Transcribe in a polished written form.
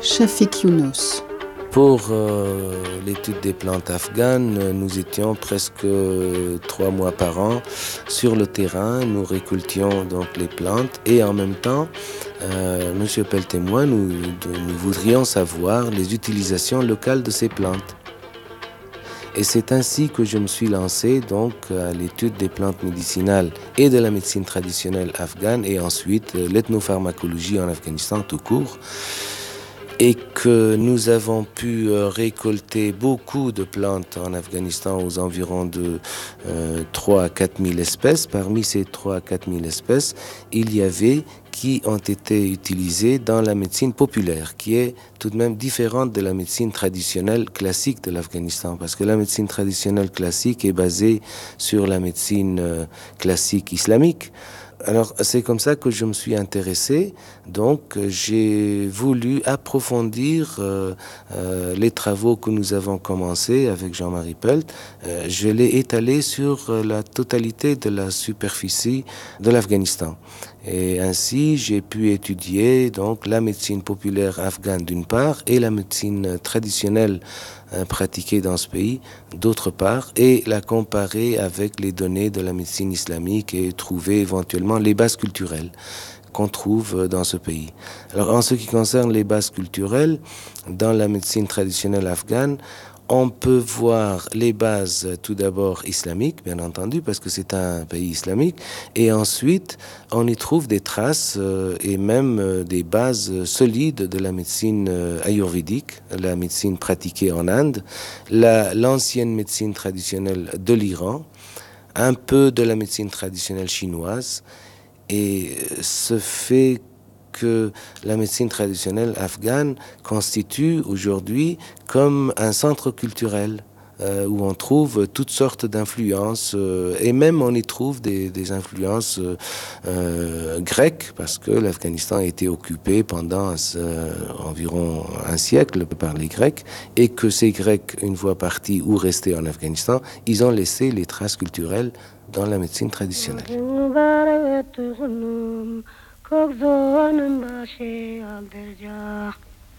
Shafik Younous. Pour l'étude des plantes afghanes, nous étions presque 3 mois par an sur le terrain. Nous récoltions donc les plantes et en même temps, Monsieur Pelt et moi, nous voudrions savoir les utilisations locales de ces plantes. Et c'est ainsi que je me suis lancé donc à l'étude des plantes médicinales et de la médecine traditionnelle afghane et ensuite l'ethnopharmacologie en Afghanistan tout court. Et que nous avons pu récolter beaucoup de plantes en Afghanistan aux environs de 3 à 4 000 espèces. Parmi ces 3 à 4 000 espèces, il y avait qui ont été utilisées dans la médecine populaire, qui est tout de même différente de la médecine traditionnelle classique de l'Afghanistan, parce que la médecine traditionnelle classique est basée sur la médecine classique islamique. Alors, c'est comme ça que je me suis intéressé. Donc, j'ai voulu approfondir les travaux que nous avons commencés avec Jean-Marie Pelt. Je l'ai étalé sur la totalité de la superficie de l'Afghanistan. Et ainsi, j'ai pu étudier donc la médecine populaire afghane d'une part et la médecine traditionnelle pratiquée dans ce pays d'autre part et la comparer avec les données de la médecine islamique et trouver éventuellement les bases culturelles qu'on trouve dans ce pays. Alors en ce qui concerne les bases culturelles, dans la médecine traditionnelle afghane, on peut voir les bases tout d'abord islamiques, bien entendu, parce que c'est un pays islamique, et ensuite on y trouve des traces et même des bases solides de la médecine ayurvédique, la médecine pratiquée en Inde, l'ancienne médecine traditionnelle de l'Iran, un peu de la médecine traditionnelle chinoise, et ce fait que la médecine traditionnelle afghane constitue aujourd'hui comme un centre culturel où on trouve toutes sortes d'influences et même on y trouve des influences grecques parce que l'Afghanistan a été occupé pendant environ un siècle par les Grecs et que ces Grecs, une fois partis ou restés en Afghanistan, ils ont laissé les traces culturelles dans la médecine traditionnelle. Kokzoğanın başı aldıracak.